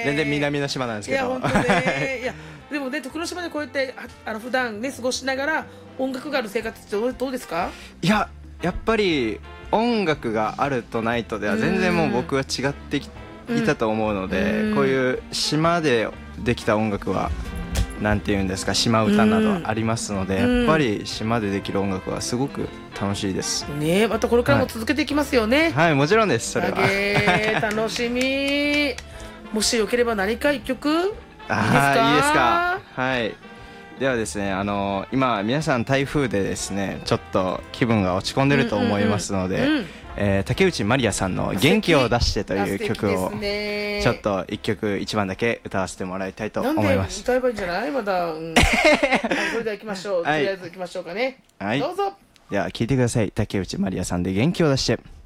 全然南の島なんですけど。 いや本当ねいやでもね徳之島でこうやって普段ね過ごしながら音楽がある生活ってどうですか？ いややっぱり音楽があるとないとでは全然もう僕は違っていたと思うので、こういう島でできた音楽はなんていうんですか、島唄などありますので、やっぱり島でできる音楽はすごく楽しいですね。またこれからも続けていきますよね。 はい、もちろんです。それは楽しみもしよければ何か一曲いいですか？はい、ではですね、今皆さん台風でですねちょっと気分が落ち込んでると思いますので、竹内まりやさんの元気を出してという曲をちょっと一曲一番だけ歌わせてもらいたいと思います。 歌えばいいんじゃないまだ、それでは行きましょう、とりあえず行きましょうかね、はい、どうぞ。 では聴いてください。竹内まりやさんで元気を出して。